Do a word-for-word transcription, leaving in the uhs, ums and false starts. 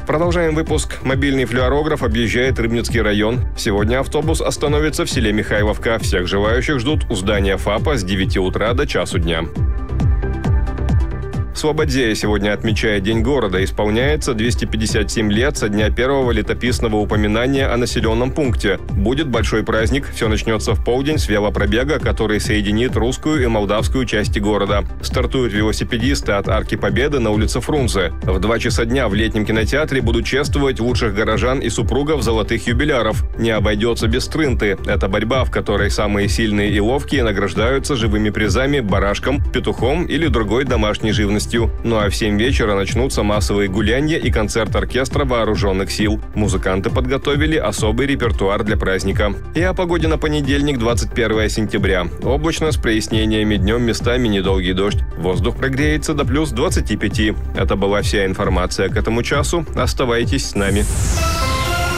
Продолжаем выпуск. Мобильный флюорограф объезжает Рыбницкий район. Сегодня автобус остановится в селе Михайловка. Всех желающих ждут у здания ФАПа с девяти утра до часу дня. Слободея сегодня отмечает День города. Исполняется двести пятьдесят семь лет со дня первого летописного упоминания о населенном пункте. Будет большой праздник. Все начнется в полдень с велопробега, который соединит русскую и молдавскую части города. Стартуют велосипедисты от Арки Победы на улице Фрунзе. В два часа дня в летнем кинотеатре будут чествовать лучших горожан и супругов золотых юбиляров. Не обойдется без трынты. Это борьба, в которой самые сильные и ловкие награждаются живыми призами, барашком, петухом или другой домашней живностью. Ну а в семь вечера начнутся массовые гулянья и концерт оркестра вооруженных сил. Музыканты подготовили особый репертуар для праздника. И о погоде на понедельник, двадцать первое сентября. Облачно с прояснениями, днем местами недолгий дождь. Воздух прогреется до плюс двадцати пяти. Это была вся информация к этому часу. Оставайтесь с нами.